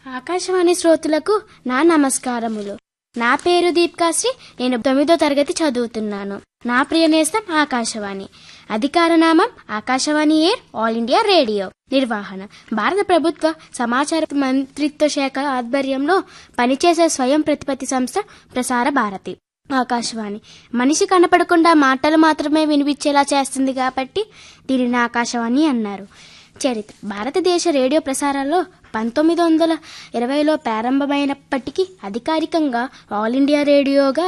ఆకాశవాణి శ్రోతలకు నా నమస్కారములు. నా పేరు దీప్కాశ్రీ. నేను 9వ తరగతి చదువుతున్నాను. నా ప్రియ నేస్తం ఆకాశవాణి. అధికార నామం Akashvani air all India radio. నిర్వహణ భారత ప్రభుత్వ సమాచార మంత్రిత్వ శాఖ ఆధ్వర్యంలో పనిచేసే స్వయం ప్రతిపత్తి సంస్థ ప్రసార భారతి. ఆకాశవాణి మనిషి కనపడకుండా మాటలు మాత్రమే వినిపించేలా చేస్తుంది కాబట్టి దీనిని ఆకాశవాణి అన్నారు. చరిత్ర భారతదేశ రేడియో ప్రసారాల్లో 1920లో ప్రారంభమైనప్పటికీ అధికారికంగా ఆల్ ఇండియా రేడియోగా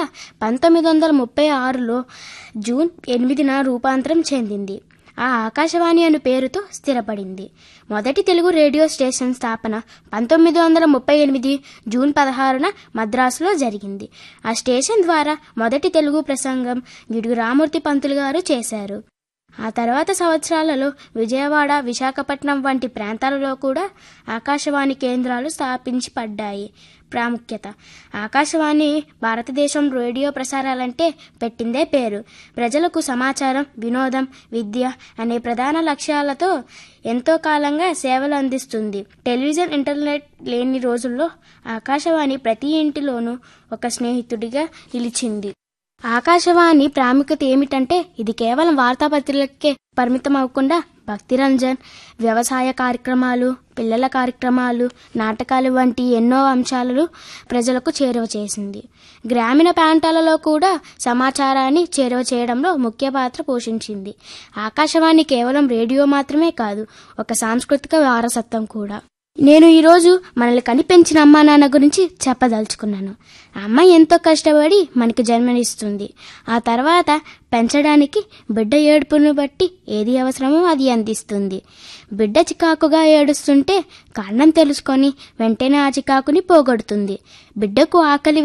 1936లో జూన్ 8న రూపాంతరం చెందింది. ఆ ఆకాశవాణి అను పేరుతో స్థిరపడింది. మొదటి తెలుగు రేడియో స్టేషన్ స్థాపన 1938 జూన్ 16న మద్రాసులో జరిగింది. ఆ స్టేషన్ ద్వారా మొదటి తెలుగు ప్రసంగం గిడుగు రామూర్తి పంతులు గారు చేశారు. ఆ తర్వాత సంవత్సరాలలో విజయవాడ, విశాఖపట్నం వంటి ప్రాంతాలలో కూడా ఆకాశవాణి కేంద్రాలు స్థాపించబడ్డాయి. ప్రాముఖ్యత ఆకాశవాణి భారతదేశం రేడియో ప్రసారాలంటే పెట్టిందే పేరు. ప్రజలకు సమాచారం, వినోదం, విద్య అనే ప్రధాన లక్ష్యాలతో ఎంతో కాలంగా సేవలు అందిస్తుంది. టెలివిజన్, ఇంటర్నెట్ లేని రోజుల్లో ఆకాశవాణి ప్రతి ఇంటిలోనూ ఒక స్నేహితుడిగా నిలిచింది. ఆకాశవాణి ప్రాముఖ్యత ఏమిటంటే ఇది కేవలం వార్తాపత్రికలకే పరిమితం అవ్వకుండా భక్తి రంజన్, వ్యవసాయ కార్యక్రమాలు, పిల్లల కార్యక్రమాలు, నాటకాలు వంటి ఎన్నో అంశాలను ప్రజలకు చేరువ చేసింది. గ్రామీణ ప్రాంతాలలో కూడా సమాచారాన్ని చేరువ చేయడంలో ముఖ్య పాత్ర పోషించింది. ఆకాశవాణి కేవలం రేడియో మాత్రమే కాదు, ఒక సాంస్కృతిక వారసత్వం కూడా. నేను ఈరోజు మనల్ని కనిపెంచిన అమ్మా నాన్న గురించి చెప్పదలుచుకున్నాను. అమ్మ ఎంతో కష్టపడి మనకి జన్మనిస్తుంది. ఆ తర్వాత పెంచడానికి బిడ్డ ఏడుపును బట్టి ఏది అవసరమో అది అందిస్తుంది. బిడ్డ చికాకుగా ఏడుస్తుంటే కారణం తెలుసుకొని వెంటనే ఆ చికాకుని పోగొడుతుంది. బిడ్డకు ఆకలి